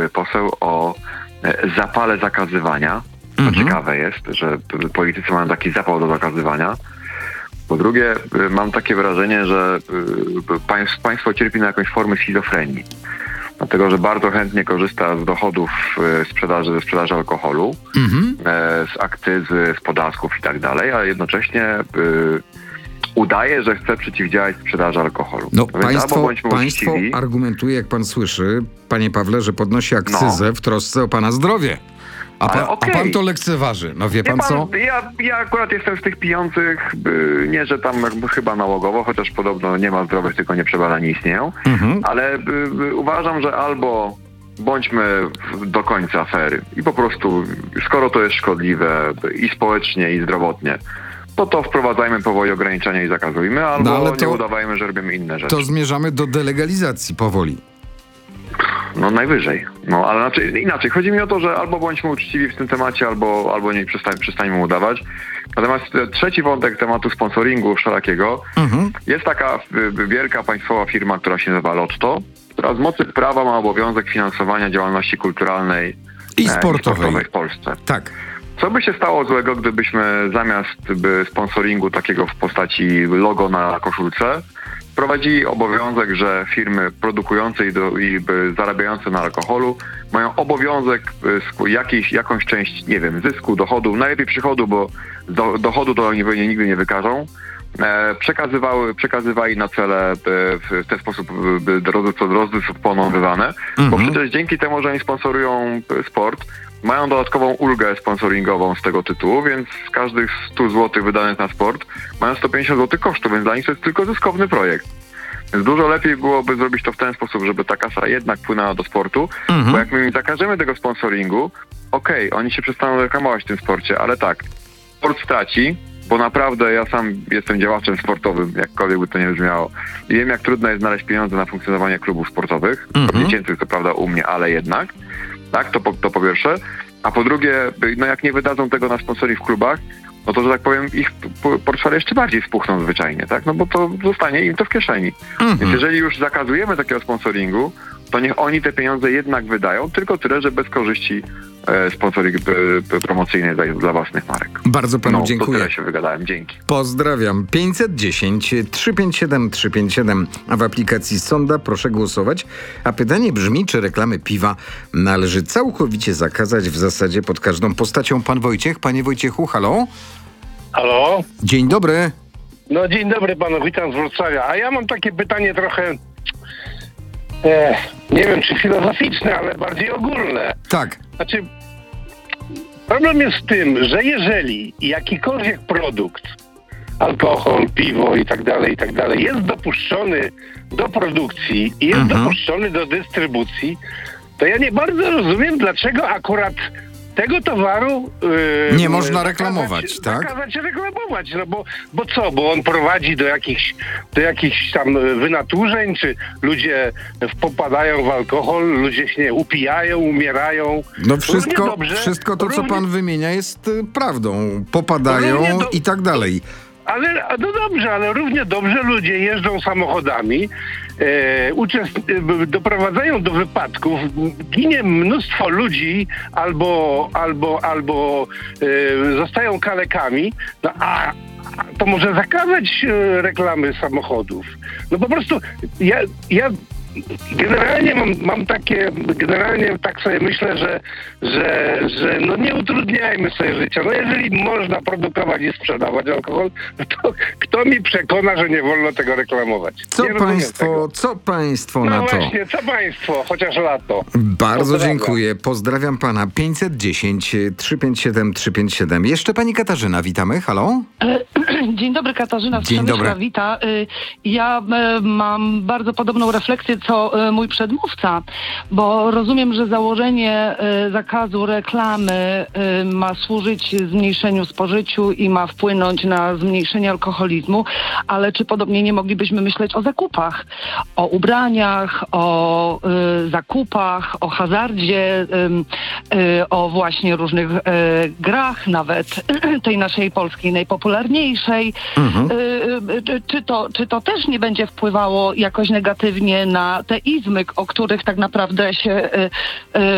poseł o zapale zakazywania. To ciekawe jest, że politycy mają taki zapał do zakazywania. Po drugie, mam takie wrażenie, że państwo cierpi na jakąś formę schizofrenii. Dlatego, że bardzo chętnie korzysta z dochodów ze sprzedaży alkoholu, z akcyzy, z podatków i tak dalej, a jednocześnie udaje, że chce przeciwdziałać sprzedaży alkoholu. No, państwo argumentuje, jak pan słyszy, panie Pawle, że podnosi akcyzę w trosce o pana zdrowie. A pan to lekceważy. No wie pan co? Ja akurat jestem z tych pijących, nie, że tam chyba nałogowo, chociaż podobno nie ma zdrowych, tylko nieprzebadani istnieją, ale uważam, że albo bądźmy do końca fair i po prostu, skoro to jest szkodliwe i społecznie, i zdrowotnie, to wprowadzajmy powoli ograniczenia i zakazujmy, albo nie udawajmy, że robimy inne rzeczy. To zmierzamy do delegalizacji powoli. No najwyżej. No ale inaczej. Chodzi mi o to, że albo bądźmy uczciwi w tym temacie, albo nie przestańmy udawać. Natomiast trzeci wątek tematu sponsoringu wszelakiego. Jest taka wielka państwowa firma, która się nazywa Lotto, która z mocy prawa ma obowiązek finansowania działalności kulturalnej i sportowej w Polsce. Tak. Co by się stało złego, gdybyśmy zamiast sponsoringu takiego w postaci logo na koszulce wprowadzili obowiązek, że firmy produkujące i zarabiające na alkoholu mają obowiązek jakąś część, nie wiem, zysku, dochodu, najlepiej przychodu, bo dochodu to oni nigdy nie wykażą, przekazywali na cele w ten sposób rozdysponowywane, bo przecież dzięki temu, że oni sponsorują sport, mają dodatkową ulgę sponsoringową z tego tytułu, więc z każdych 100 zł wydanych na sport mają 150 zł kosztu, więc dla nich to jest tylko zyskowny projekt. Więc dużo lepiej byłoby zrobić to w ten sposób, żeby ta kasa jednak płynęła do sportu, bo jak my im zakażemy tego sponsoringu, oni się przestaną reklamować w tym sporcie, ale tak, sport straci, bo naprawdę ja sam jestem działaczem sportowym, jakkolwiek by to nie brzmiało. I wiem, jak trudno jest znaleźć pieniądze na funkcjonowanie klubów sportowych, dziecięcych to prawda u mnie, ale jednak. Tak, to po pierwsze. A po drugie, no jak nie wydadzą tego na sponsoring w klubach, no to, że tak powiem, ich portfele jeszcze bardziej spuchną zwyczajnie, tak? No bo to zostanie im to w kieszeni. Więc jeżeli już zakazujemy takiego sponsoringu, to niech oni te pieniądze jednak wydają, tylko tyle, że bez korzyści sponsoring promocyjny dla własnych marek. Bardzo panu dziękuję. To tyle się wygadałem. Dzięki. Pozdrawiam. 510 357 357, a w aplikacji Sonda proszę głosować. A pytanie brzmi, czy reklamy piwa należy całkowicie zakazać w zasadzie pod każdą postacią? Pan Wojciech. Panie Wojciechu, halo? Halo? Dzień dobry. No dzień dobry panu, witam z Wrocławia. A ja mam takie pytanie trochę, nie wiem czy filozoficzne, ale bardziej ogólne. Tak. Znaczy, problem jest w tym, że jeżeli jakikolwiek produkt, alkohol, piwo i tak dalej, jest dopuszczony do produkcji i jest dopuszczony do dystrybucji, to ja nie bardzo rozumiem, dlaczego akurat tego towaru nie można reklamować, tak? Zakazać reklamować, no bo co? Bo on prowadzi do jakichś tam wynaturzeń, czy ludzie popadają w alkohol, ludzie się upijają, umierają. No wszystko to, co pan wymienia, jest prawdą. Popadają i tak dalej. No dobrze, ale równie dobrze ludzie jeżdżą samochodami, doprowadzają do wypadków, ginie mnóstwo ludzi albo zostają kalekami, no a to może zakazać reklamy samochodów. No po prostu ja generalnie generalnie tak sobie myślę, że no nie utrudniajmy sobie życia. No jeżeli można produkować i sprzedawać alkohol, to kto mi przekona, że nie wolno tego reklamować? Co państwo na to? No właśnie, co państwo, chociaż lato. Bardzo dziękuję. Pozdrawiam pana. 510 357 357. Jeszcze pani Katarzyna, witamy. Halo? Dzień dobry, Katarzyna z Dzień dobry. Wita. Ja mam bardzo podobną refleksję co mój przedmówca, bo rozumiem, że założenie zakazu reklamy ma służyć zmniejszeniu spożyciu i ma wpłynąć na zmniejszenie alkoholizmu, ale czy podobnie nie moglibyśmy myśleć o zakupach, o ubraniach, o zakupach, o hazardzie, o właśnie różnych grach, nawet tej naszej polskiej najpopularniejszej. Czy to też nie będzie wpływało jakoś negatywnie na te izmy, o których tak naprawdę się